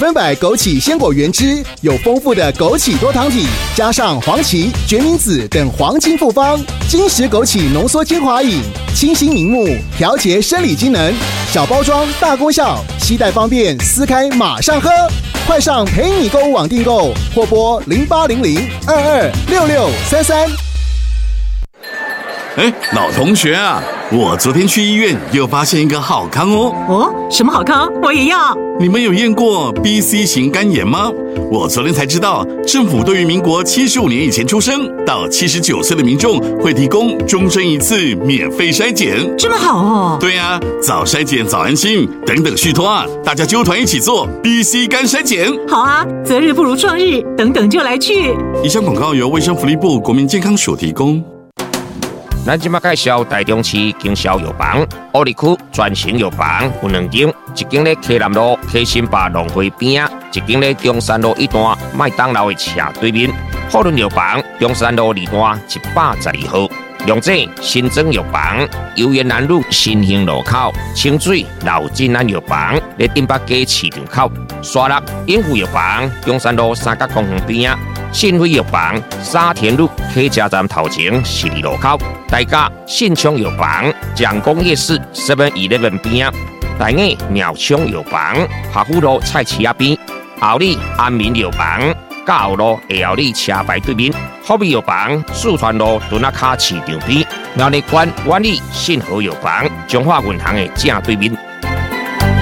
100%枸杞鲜果原汁，有丰富的枸杞多糖体，加上黄芪、决明子等黄金复方，金石枸杞浓缩精华饮，清新明目，调节生理机能。小包装大功效，携带方便，撕开马上喝。快上陪你购物网订购，或拨0800226633。 老同学啊，我昨天去医院又发现一个好康哦。 哦，什么好康？我也要。 你们有验过 BC 型肝炎吗？我昨天才知道，政府对于民国75年以前出生到79岁的民众会提供终身一次免费筛检。 这么好哦？ 对啊，早筛检早安心，等等续托啊，大家揪团一起做 BC 肝筛检。 好啊，择日不如撞日，等等就来去。 以上广告由卫生福利部国民健康署提供。 咱即马介绍台中市经销药房，乌里区专型药房有2间，一间咧溪南路溪新坝农会边，一间咧中山路1段麦当劳的斜对面。富润药房中山路2段112号。龙井新庄药房游园南路新兴路口，清水老金安药房咧顶北街市场口，沙鹿英富药房中山路三角公园边，信辉药房沙田路客家站头前12路口，大甲信昌药房蒋公夜市 7-11 边，大雅苗昌药房华富路菜市仔边，后里安民药房甲后路下后里车牌对面，福美药房四川路墩仔卡市场边，苗栗县万里信和药房中华银行的正对面。